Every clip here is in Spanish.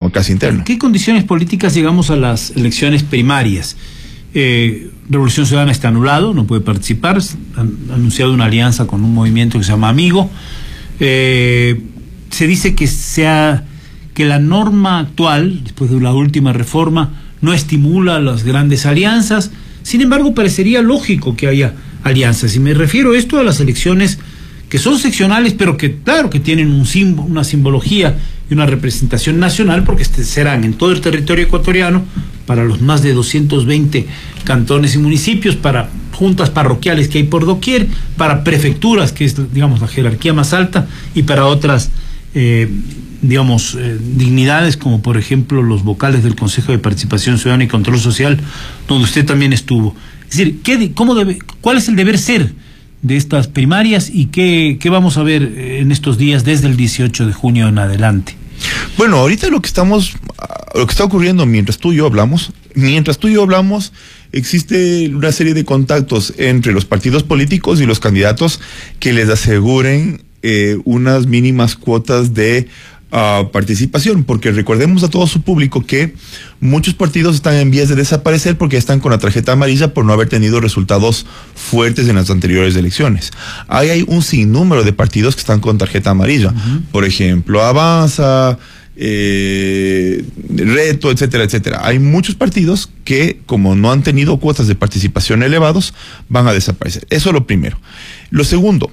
democracia interna. ¿En qué condiciones políticas llegamos a las elecciones primarias? Revolución Ciudadana está anulado, no puede participar, han anunciado una alianza con un movimiento que se llama Amigo. Se dice que la norma actual, después de la última reforma, no estimula las grandes alianzas. Sin embargo, parecería lógico que haya alianzas, y me refiero a esto a las elecciones que son seccionales, pero que claro que tienen una simbología y una representación nacional, porque serán en todo el territorio ecuatoriano, para los más de 220 cantones y municipios, para juntas parroquiales que hay por doquier, para prefecturas, que es, digamos, la jerarquía más alta, y para otras, dignidades, como por ejemplo los vocales del Consejo de Participación Ciudadana y Control Social, donde usted también estuvo. Es decir, ¿cuál es el deber ser de estas primarias y qué vamos a ver en estos días desde el 18 de junio en adelante? Bueno, ahorita lo que está ocurriendo mientras tú y yo hablamos, existe una serie de contactos entre los partidos políticos y los candidatos que les aseguren unas mínimas cuotas de participación, porque recordemos a todo su público que muchos partidos están en vías de desaparecer porque están con la tarjeta amarilla por no haber tenido resultados fuertes en las anteriores elecciones. Hay un sinnúmero de partidos que están con tarjeta amarilla, por ejemplo, Avanza, Reto, etcétera, etcétera. Hay muchos partidos que, como no han tenido cuotas de participación elevados, van a desaparecer. Eso es lo primero. Lo segundo,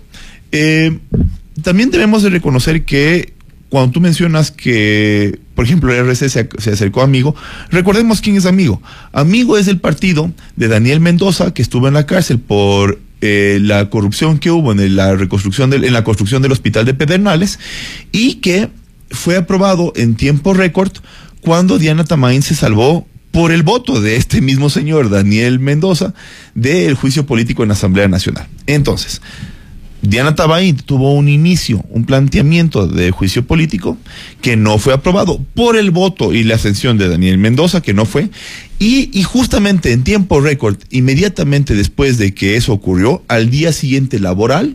también debemos de reconocer que cuando tú mencionas que, por ejemplo, el RC se acercó a Amigo, recordemos quién es Amigo. Amigo es el partido de Daniel Mendoza, que estuvo en la cárcel por la corrupción que hubo en la construcción del hospital de Pedernales, y que fue aprobado en tiempo récord cuando Diana Tamain se salvó por el voto de este mismo señor, Daniel Mendoza, del juicio político en la Asamblea Nacional. Entonces, Diana Tamain tuvo un planteamiento de juicio político que no fue aprobado por el voto y la abstención de Daniel Mendoza, que no fue, y justamente en tiempo récord, inmediatamente después de que eso ocurrió, al día siguiente laboral,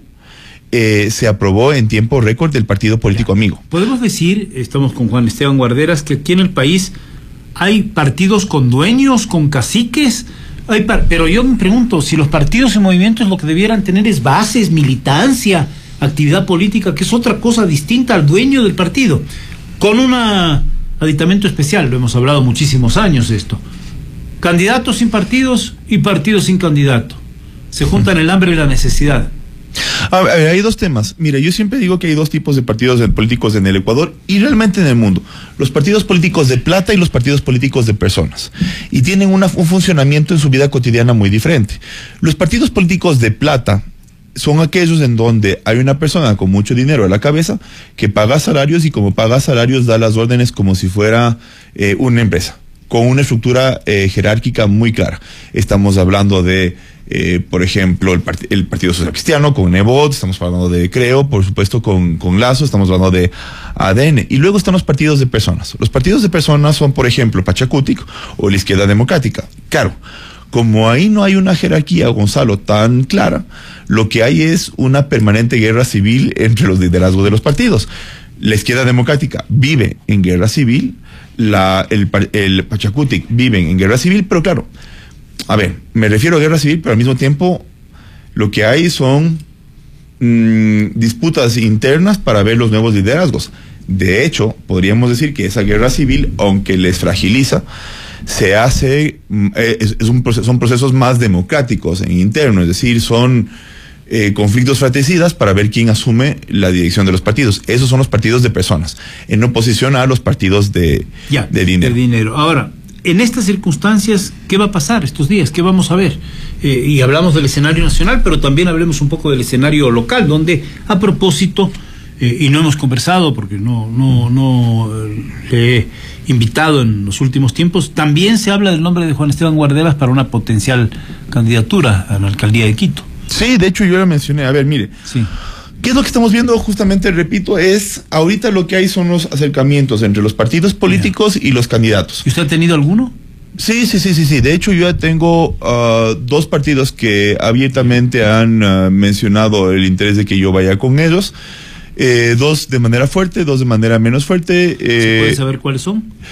se aprobó en tiempo récord del partido político Amigo. Podemos decir, estamos con Juan Esteban Guarderas, que aquí en el país hay partidos con dueños, con caciques. Pero yo me pregunto, si los partidos y movimientos lo que debieran tener es bases, militancia, actividad política, que es otra cosa distinta al dueño del partido, con un aditamento especial, lo hemos hablado muchísimos años esto: candidatos sin partidos y partidos sin candidato. Se juntan el hambre y la necesidad. A ver, hay dos temas. Mira, yo siempre digo que hay dos tipos de partidos políticos en el Ecuador y realmente en el mundo: los partidos políticos de plata y los partidos políticos de personas. Y tienen un funcionamiento en su vida cotidiana muy diferente. Los partidos políticos de plata son aquellos en donde hay una persona con mucho dinero a la cabeza que paga salarios, y como paga salarios da las órdenes como si fuera una empresa, con una estructura jerárquica muy clara. Estamos hablando de por ejemplo, el Partido Social Cristiano con Nebot, estamos hablando de Creo, por supuesto con Lazo, estamos hablando de ADN. Y luego están los partidos de personas. Los partidos de personas son, por ejemplo, Pachacutic o la Izquierda Democrática. Claro, como ahí no hay una jerarquía, Gonzalo, tan clara, lo que hay es una permanente guerra civil entre los liderazgos de los partidos. La Izquierda Democrática vive en guerra civil, el Pachacutic viven en guerra civil, pero claro, a ver, me refiero a guerra civil, pero al mismo tiempo lo que hay son disputas internas para ver los nuevos liderazgos. De hecho, podríamos decir que esa guerra civil, aunque les fragiliza, se hace, son procesos más democráticos e internos, es decir, son conflictos fratricidas para ver quién asume la dirección de los partidos. Esos son los partidos de personas, en oposición a los partidos de dinero. Ahora, en estas circunstancias, ¿qué va a pasar estos días? ¿Qué vamos a ver? Y hablamos del escenario nacional, pero también hablemos un poco del escenario local, donde, a propósito, y no hemos conversado porque no le he invitado en los últimos tiempos, también se habla del nombre de Juan Esteban Guarderas para una potencial candidatura a la alcaldía de Quito. Sí, de hecho yo lo mencioné. A ver, mire, sí. ¿Qué es lo que estamos viendo? Justamente, repito, ahorita lo que hay son los acercamientos entre los partidos políticos y los candidatos. ¿Y usted ha tenido alguno? Sí. De hecho, yo ya tengo dos partidos que abiertamente han mencionado el interés de que yo vaya con ellos. Dos de manera fuerte, dos de manera menos fuerte. ¿Se puede saber cuáles son?